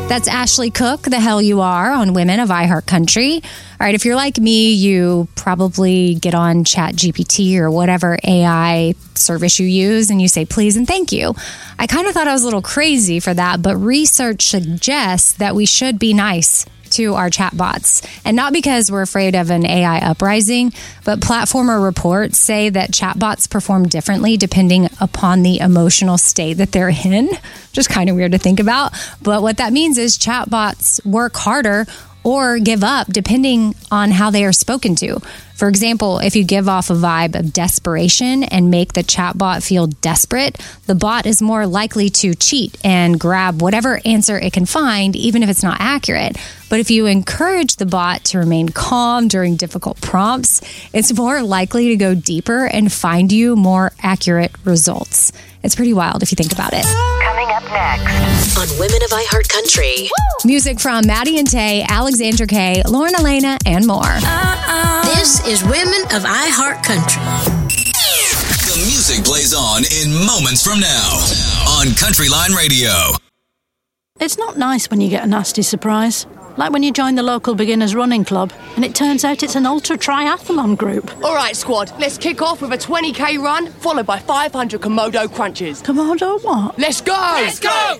That's Ashley Cook, The Hell You Are, on Women of iHeartCountry. All right, if you're like me, you probably get on ChatGPT or whatever AI service you use and you say please and thank you. I kind of thought I was a little crazy for that, but research suggests that we should be nice to our chatbots. And not because we're afraid of an AI uprising, but Platformer reports say that chatbots perform differently depending upon the emotional state that they're in. Just kind of weird to think about. But what that means is chatbots work harder or give up depending on how they are spoken to. For example, if you give off a vibe of desperation and make the chatbot feel desperate, the bot is more likely to cheat and grab whatever answer it can find, even if it's not accurate. But if you encourage the bot to remain calm during difficult prompts, it's more likely to go deeper and find you more accurate results. It's pretty wild if you think about it. Coming up next on Women of iHeartCountry. Music from Maddie and Tay, Alexandra Kay, Lauren Elena, and more. This is Women of iHeartCountry. The music plays on in moments from now on Countryline Radio. It's not nice when you get a nasty surprise. Like when you join the local beginners running club and it turns out it's an ultra triathlon group. All right, squad, let's kick off with a 20k run, followed by 500 Komodo crunches. Komodo what? Let's go! Let's go!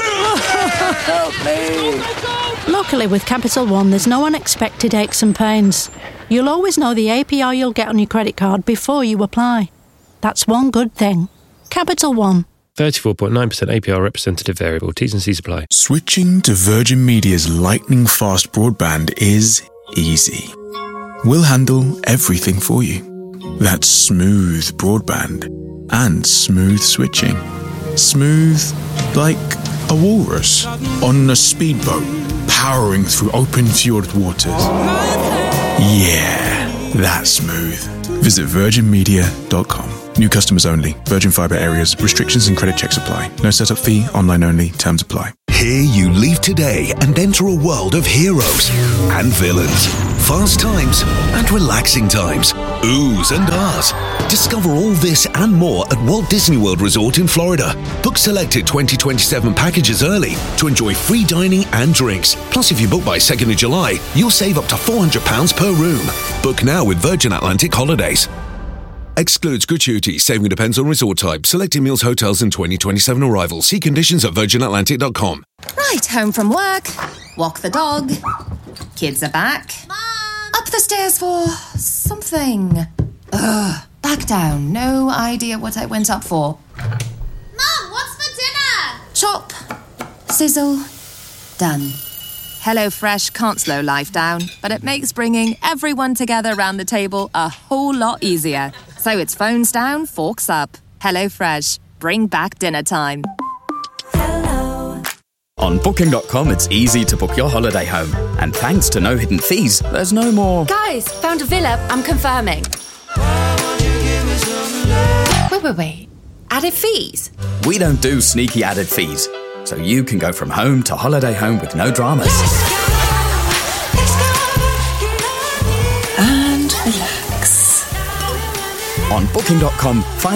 Help me! Luckily, with Capital One, there's no unexpected aches and pains. You'll always know the APR you'll get on your credit card before you apply. That's one good thing. Capital One. 34.9% APR representative variable. T's and C's apply. Switching to Virgin Media's lightning-fast broadband is easy. We'll handle everything for you. That's smooth broadband and smooth switching. Smooth like a walrus on a speedboat powering through open fjord waters. Yeah, that's smooth. Visit virginmedia.com. New customers only. Virgin Fibre areas. Restrictions and credit checks apply. No setup fee. Online only. Terms apply. Here you leave today and enter a world of heroes and villains, fast times and relaxing times, oohs and ahs. Discover all this and more at Walt Disney World Resort in Florida. Book selected 2027 packages early to enjoy free dining and drinks. Plus, if you book by 2nd of July, you'll save up to £400 per room. Book now with Virgin Atlantic Holidays. Excludes gratuities. Saving depends on resort type. Selected meals, hotels and 2027 arrivals. See conditions at virginatlantic.com. Right, home from work. Walk the dog. Kids are back. Mom! Up the stairs for something. Back down. No idea what I went up for. Mom, what's for dinner? Chop. Sizzle. Done. HelloFresh can't slow life down, but it makes bringing everyone together around the table a whole lot easier. So it's phones down, forks up. HelloFresh. Bring back dinner time. On Booking.com, it's easy to book your holiday home. And thanks to no hidden fees, there's no more... Guys, found a villa. I'm confirming. Wait. Added fees? We don't do sneaky added fees. So you can go from home to holiday home with no dramas. And relax. On Booking.com, find